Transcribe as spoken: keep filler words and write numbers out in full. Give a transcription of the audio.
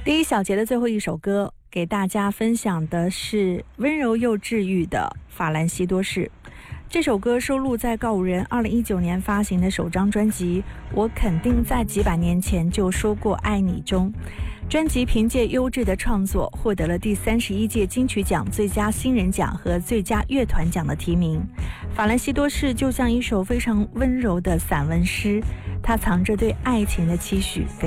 第一小节的最后一首歌，给大家分享的是温柔又治愈的法兰西多士。这首歌收录在告五人二零一九年发行的首张专辑《我肯定在几百年前就说过爱你》中。专辑凭借优质的创作获得了第三十一届金曲奖最佳新人奖和最佳乐团奖的提名。法兰西多士就像一首非常温柔的散文诗，它藏着对爱情的期许。